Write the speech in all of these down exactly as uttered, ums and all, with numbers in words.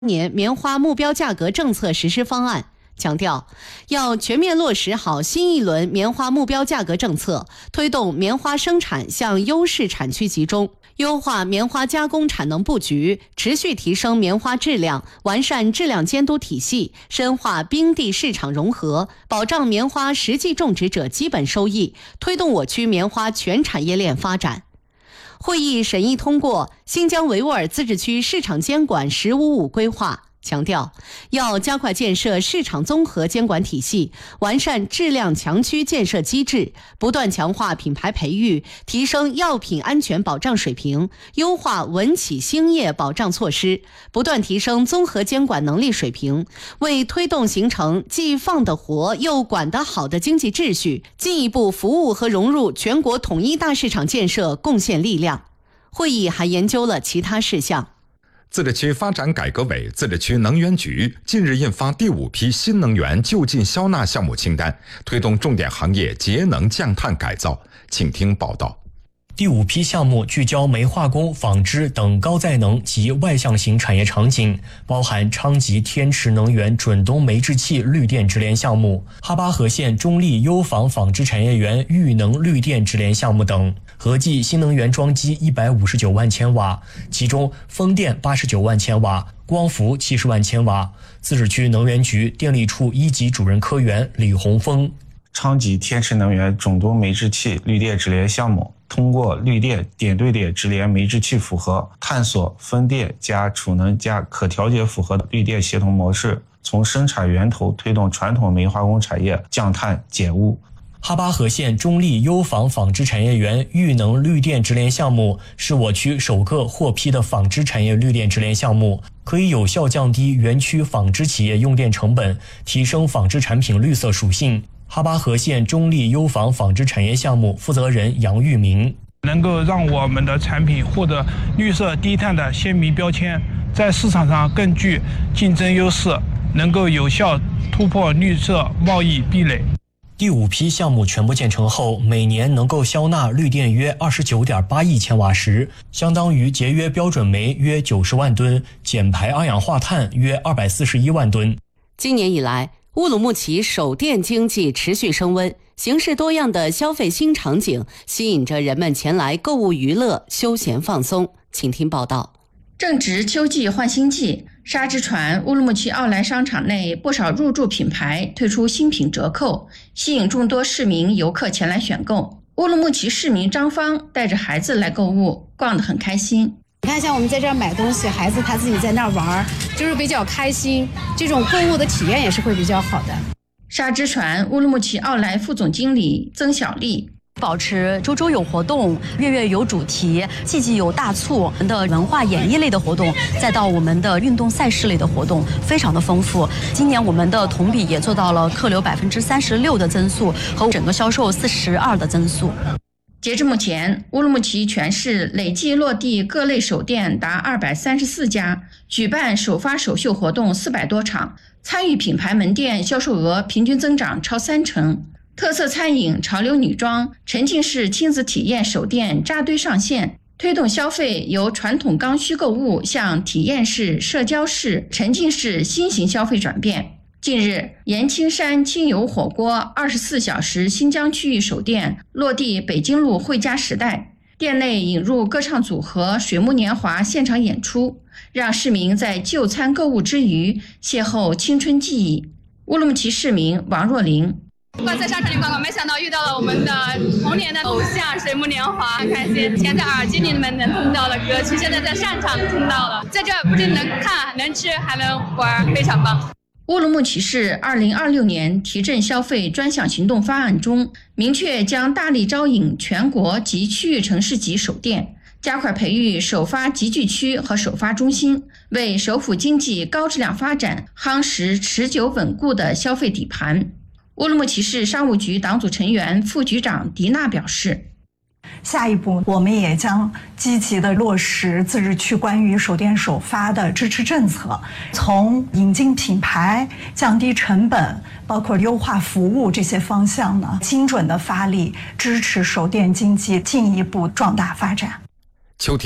年棉花目标价格政策实施方案，强调要全面落实好新一轮棉花目标价格政策，推动棉花生产向优势产区集中，优化棉花加工产能布局，持续提升棉花质量，完善质量监督体系，深化冰地市场融合，保障棉花实际种植者基本收益，推动我区棉花全产业链发展。会议审议通过新疆维吾尔自治区市场监管“十五五”规划，强调要加快建设市场综合监管体系，完善质量强区建设机制，不断强化品牌培育，提升药品安全保障水平，优化文企兴业保障措施，不断提升综合监管能力水平，为推动形成既放得活又管得好的经济秩序，进一步服务和融入全国统一大市场建设贡献力量。会议还研究了其他事项。 自治区发展改革委、自治区能源局近日印发第五批新能源就近消纳项目清单，推动重点行业节能降碳改造。请听报道。 第五批项目聚焦煤化工、纺织等高载能及外向型产业场景，包含昌吉天池能源准东煤制气绿电直联项目、哈巴河县中立优纺纺织产业园裕能绿电直联项目等，合计新能源装机一百五十九万千瓦，其中风电八十九万千瓦，光伏七十万千瓦。自治区能源局电力处一级主任科员李洪峰： 昌吉天池能源准东煤制气绿电直联项目，通过绿电点对点直联煤制气符合，探索风电加储能加可调节符合的绿电协同模式，从生产源头推动传统煤化工产业降碳减污。 哈巴河县中立优纺纺织产业园裕能绿电直联项目是我区首个获批的纺织产业绿电直联项目，可以有效降低园区纺织企业用电成本，提升纺织产品绿色属性。哈巴河县中立优纺纺织产业项目负责人杨玉明： 能够让我们的产品获得绿色低碳的鲜明标签，在市场上更具竞争优势，能够有效突破绿色贸易壁垒。 第五批项目全部建成后，每年能够消纳绿电约 二十九点八亿千瓦时，相当于节约标准煤约九十万吨，减排二氧化碳约二百四十一万吨。 今年以来，乌鲁木齐手电经济持续升温，形式多样的消费新场景吸引着人们前来购物娱乐、休闲放松。请听报道。 正值秋季换新季，沙之船乌鲁木齐奥莱商场内不少入驻品牌推出新品折扣，吸引众多市民游客前来选购。乌鲁木齐市民张芳带着孩子来购物，逛得很开心。 你看，像我们在这儿买东西，孩子他自己在那儿玩，就是比较开心，这种购物的体验也是会比较好的。 沙之船乌鲁木齐奥莱副总经理曾小丽： 保持周周有活动，月月有主题，季季有大促的文化演艺类的活动，再到我们的运动赛事类的活动，非常的丰富。今年我们的同比也做到了客流百分之三十六的增速和整个销售四十二的增速。 截至目前，乌鲁木齐全市累计落地各类手店达二百三十四家，举办首发首秀活动四百多场，参与品牌门店销售额平均增长超三成。特色餐饮、潮流女装、沉浸式亲子体验手店扎堆上线，推动消费由传统刚需购物向体验式、社交式、沉浸式新型消费转变。近日，盐青山清油火锅二十四小时新疆区域首店落地北京路汇佳时代，店内引入歌唱组合水木年华现场演出，让市民在就餐购物之余邂逅青春记忆。乌鲁木齐市民王若琳： 我在商场里逛逛，没想到遇到了我们的童年的偶像水木年华，很开心。以前在耳机里面能听到的歌曲，现在在商场听到了，在这不仅能看、能吃，还能玩，非常棒。 乌鲁木齐市二零二六年提振消费专项行动方案中，明确将大力招引全国及区域城市级首店，加快培育首发集聚区和首发中心，为首府经济高质量发展夯实持久稳固的消费底盘。乌鲁木齐市商务局党组成员、副局长迪娜表示， 下一步我们也将积极地落实自治区关于首店首发的支持政策，从引进品牌、降低成本，包括优化服务这些方向呢，精准地发力，支持首店经济进一步壮大发展。 秋天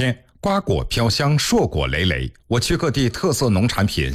瓜果飘香，硕果累累。我区各地特色农产品